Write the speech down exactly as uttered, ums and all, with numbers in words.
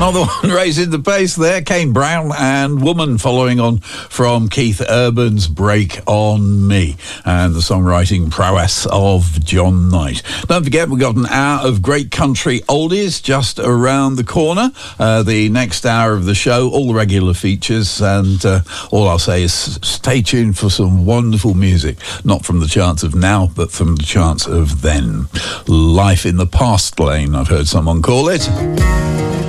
Not the one raising the pace there. Kane Brown and Woman, following on from Keith Urban's Break on Me and the songwriting prowess of John Knight. Don't forget, we've got an hour of great country oldies just around the corner. Uh, the next hour of the show, all the regular features, and uh, all I'll say is stay tuned for some wonderful music, not from the charts of now, but from the charts of then. Life in the Past Lane, I've heard someone call it.